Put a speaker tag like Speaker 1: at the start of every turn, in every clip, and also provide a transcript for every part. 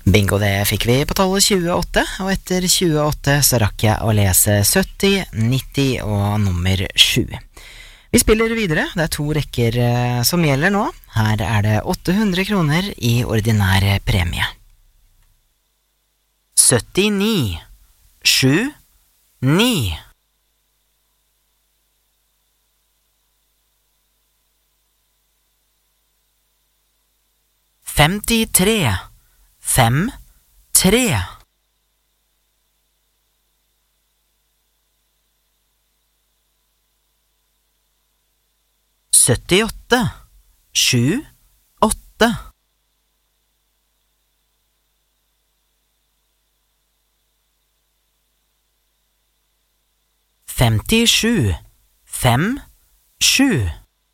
Speaker 1: Bingo, det fikk vi på tallet 28, og etter 28 så rakk jeg å lese 70, 90 og nummer 7. Vi spiller videre, det er 2 rekker som gjelder nå. Her er det 800 kroner i ordinær premie. 79, 7, 9. 53, 5, 3. 78, 7, 8. 57, 5, 7.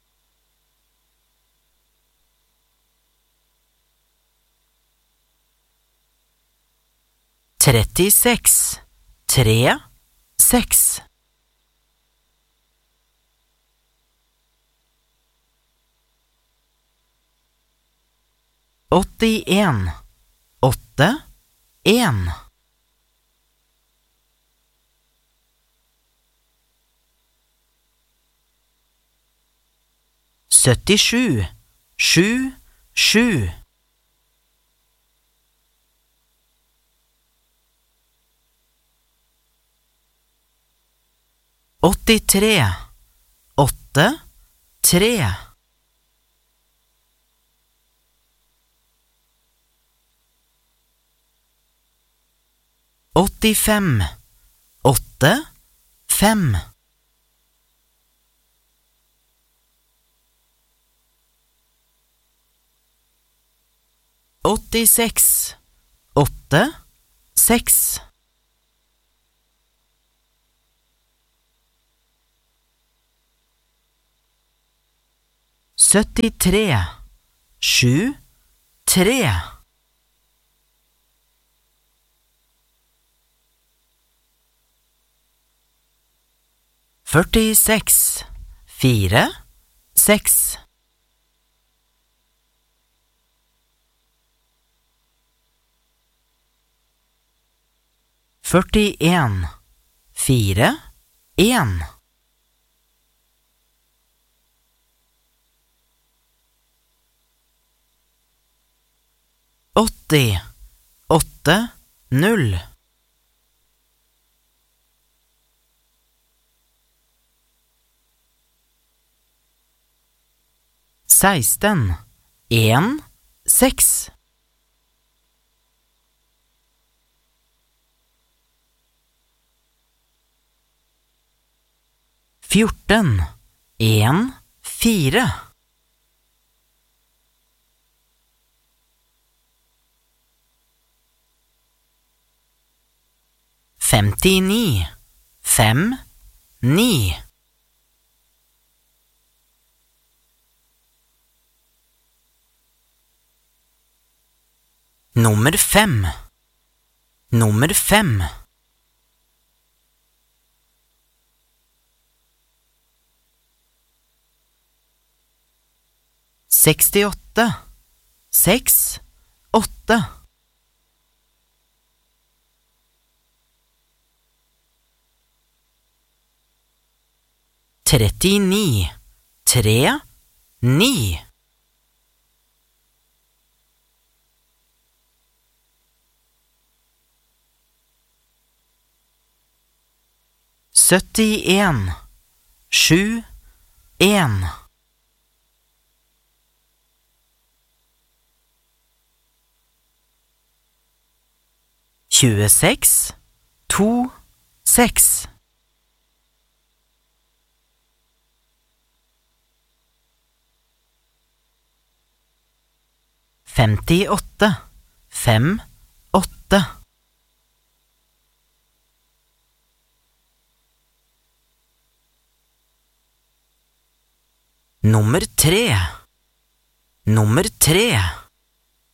Speaker 1: 36, 3, 6. 81, 8, 1. 77, 7, 7. 83, 8, 3. 85, 8, 5. 86, 8, 6. 73, 7, 3. 46, 4, 6. 41, 4, 1. 80, 8, 0. 16, 1, 6. 14, 1, 4. 59, 5, 9. 5, nummer 5. 68, 6, 8. 39, 3, 9. 71, 7, 1. 26, 2, 6. 58, 5, 8. 3, nummer 3.